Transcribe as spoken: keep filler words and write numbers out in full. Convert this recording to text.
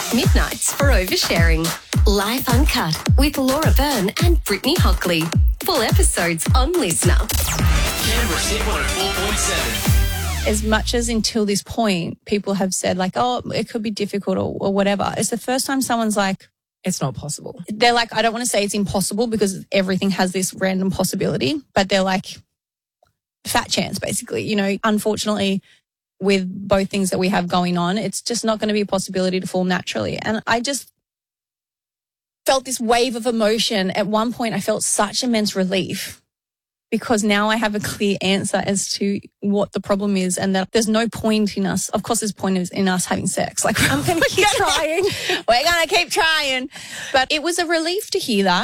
Midnights for Oversharing. Live Uncut with Laura Byrne and Brittany Hockley. Full episodes on Listener. Canberra's Hit one oh four point seven. As much as until this point, people have said like, oh, it could be difficult or, or whatever. It's the first time someone's like, it's not possible. They're like, I don't want to say it's impossible because everything has this random possibility, but they're like, fat chance, basically. You know, unfortunately, with both things that we have going on, it's just not going to be a possibility to fall naturally. And I just felt this wave of emotion. At one point, I felt such immense relief because now I have a clear answer as to what the problem is and that there's no point in us. Of course, there's point in us having sex. Like, I'm going to keep trying. We're going to keep trying. But it was a relief to hear that.